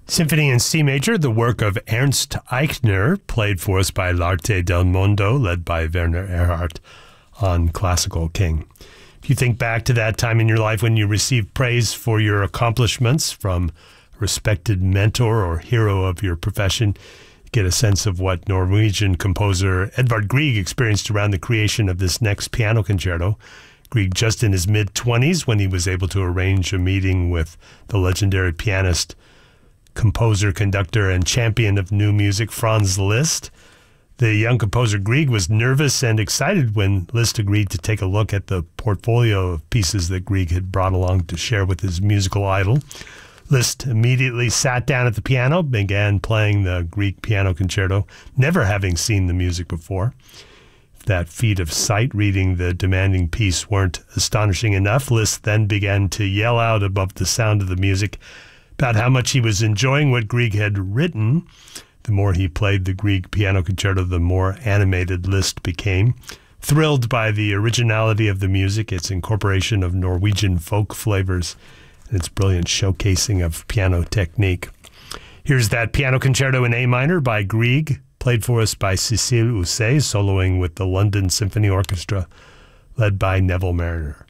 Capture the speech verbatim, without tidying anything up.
Symphony in C major, the work of Ernst Eichner, played for us by L'Arte del Mondo, led by Werner Erhardt on Classical King. If you think back to that time in your life when you received praise for your accomplishments from a respected mentor or hero of your profession, you get a sense of what Norwegian composer Edvard Grieg experienced around the creation of this next piano concerto. Grieg, just in his mid-twenties, when he was able to arrange a meeting with the legendary pianist, composer, conductor, and champion of new music, Franz Liszt. The young composer Grieg was nervous and excited when Liszt agreed to take a look at the portfolio of pieces that Grieg had brought along to share with his musical idol. Liszt immediately sat down at the piano, began playing the Grieg piano concerto, never having seen the music before. If that feat of sight reading the demanding piece weren't astonishing enough, Liszt then began to yell out above the sound of the music about how much he was enjoying what Grieg had written. The more he played the Grieg piano concerto, the more animated Liszt became. Thrilled by the originality of the music, its incorporation of Norwegian folk flavors, and its brilliant showcasing of piano technique. Here's that piano concerto in A minor by Grieg, played for us by Cécile Housset, soloing with the London Symphony Orchestra, led by Neville Marriner.